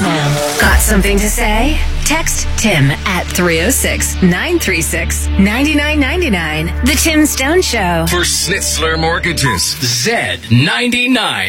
Knoxville. Got something to say? Text Tim at 306-936-9999. The Tim Stone Show. For Schnitzler Mortgages, Z99.